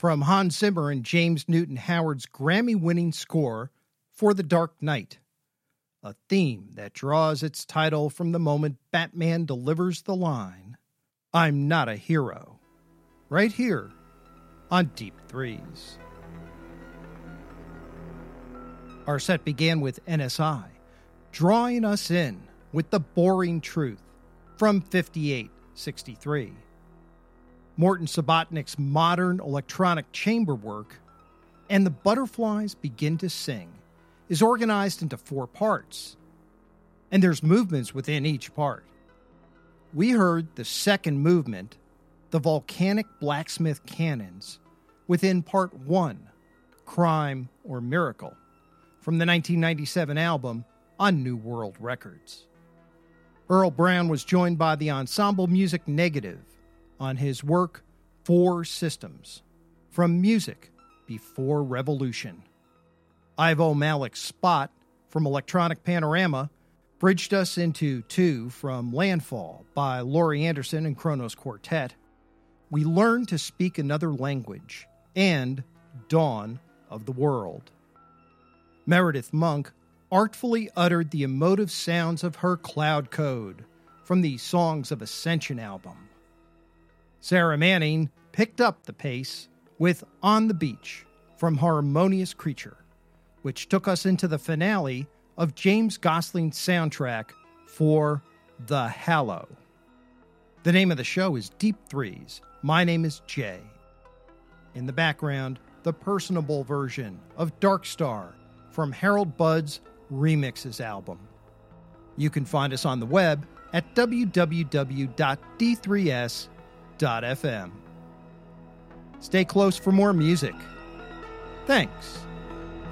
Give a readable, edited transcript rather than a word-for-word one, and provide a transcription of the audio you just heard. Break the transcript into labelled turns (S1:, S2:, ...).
S1: from Hans Zimmer and James Newton Howard's Grammy-winning score for The Dark Knight, a theme that draws its title from the moment Batman delivers the line, "I'm not a hero," right here on Deep Threes. Our set began with NSI, drawing us in with The Boring Truth from 5863. Morton Subotnick's modern electronic chamber work, And the Butterflies Begin to Sing, is organized into 4 parts, and there's movements within each part. We heard the second movement, The Volcanic Blacksmith Cannons, within Part 1, Crime or Miracle, from the 1997 album on New World Records. Earl Brown was joined by the Ensemble Music Negative on his work 4 Systems, from Music Before Revolution. Ivo Malik's Spot from Electronic Panorama bridged us into 2 from Landfall by Laurie Anderson and Kronos Quartet. We Learned to Speak Another Language and Dawn of the World. Meredith Monk artfully uttered the emotive sounds of her Cloud Code from the Songs of Ascension album. Sarah Manning picked up the pace with On the Beach from Harmonious Creature, which took us into the finale of James Gosling's soundtrack for The Hallow. The name of the show is Deep Threes. My name is Jay. In the background, the personable version of Dark Star from Harold Budd's Remixes album. You can find us on the web at www.d3s.fm. Stay close for more music. Thanks.